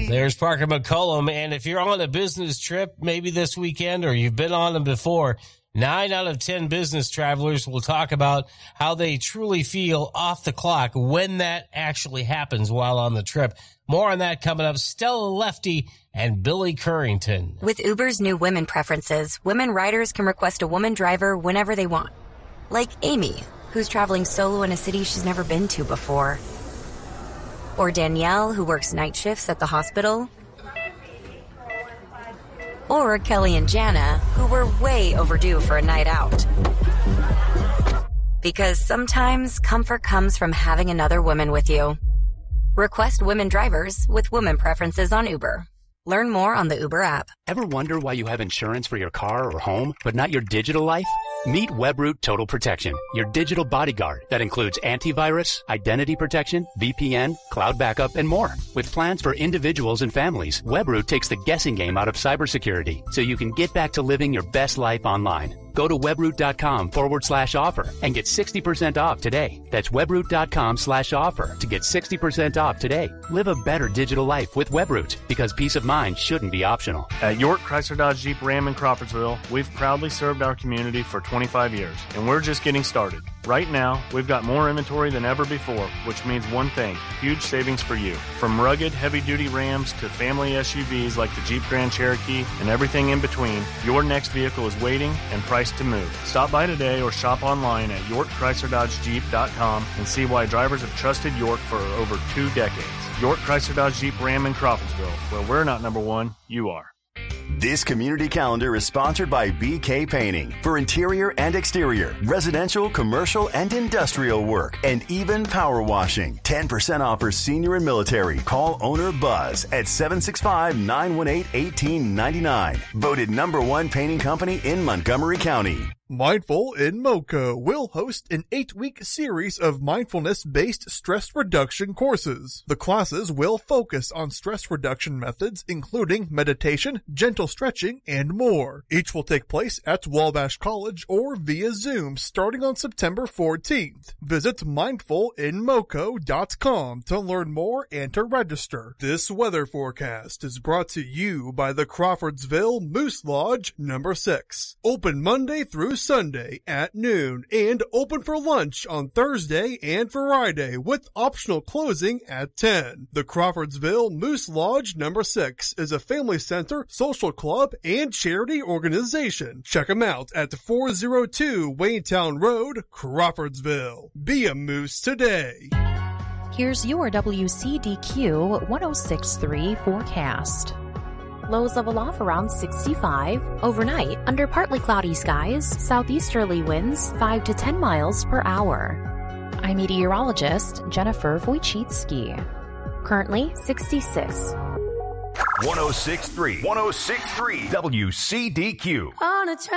There's Parker McCollum, and if you're on a business trip, maybe this weekend, or you've been on them before, 9 out of 10 business travelers will talk about how they truly feel off the clock when that actually happens while on the trip. More on that coming up. Stella Lefty and Billy Currington. With Uber's new women preferences, women riders can request a woman driver whenever they want. Like Amy, who's traveling solo in a city she's never been to before. Or Danielle, who works night shifts at the hospital. Or Kelly and Jana, who were way overdue for a night out. Because sometimes comfort comes from having another woman with you. Request women drivers with women preferences on Uber. Learn more on the Uber app. Ever wonder why you have insurance for your car or home, but not your digital life? Meet Webroot Total Protection, your digital bodyguard that includes antivirus, identity protection, VPN, cloud backup, and more. With plans for individuals and families, Webroot takes the guessing game out of cybersecurity so you can get back to living your best life online. Go to webroot.com/offer and get 60% off today. That's webroot.com/offer to get 60% off today. Live a better digital life with Webroot, because peace of mind shouldn't be optional. At York Chrysler Dodge Jeep Ram in Crawfordsville, we've proudly served our community for 25 years, and we're just getting started. Right now, we've got more inventory than ever before, which means one thing: huge savings for you. From rugged, heavy-duty Rams to family SUVs like the Jeep Grand Cherokee and everything in between, your next vehicle is waiting and priced to move. Stop by today or shop online at YorkChryslerDodgeJeep.com and see why drivers have trusted York for over 2 decades. York Chrysler Dodge Jeep Ram in Crawfordsville, where we're not number one, you are. This community calendar is sponsored by BK Painting for interior and exterior, residential, commercial, and industrial work, and even power washing. 10% off for senior and military. Call owner Buzz at 765-918-1899. Voted #1 painting company in Montgomery County. Mindful in Moco will host an 8-week series of mindfulness-based stress reduction courses. The classes will focus on stress reduction methods, including meditation, gentle stretching, and more. Each will take place at Wabash College or via Zoom starting on September 14th. Visit mindfulinmoco.com to learn more and to register. This weather forecast is brought to you by the Crawfordsville Moose Lodge No. 6. Open Monday through Sunday at noon and open for lunch on Thursday and Friday with optional closing at 10. The Crawfordsville Moose Lodge No. 6 is a family center, social club, and charity organization. Check them out at 402 Waynetown Road, Crawfordsville. Be a moose today. Here's your WCDQ 106.3 forecast. Lows level off around 65. Overnight, under partly cloudy skies, southeasterly winds 5 to 10 miles per hour. I'm meteorologist Jennifer Wojcicki. Currently 66. 106.3 WCDQ. On a train.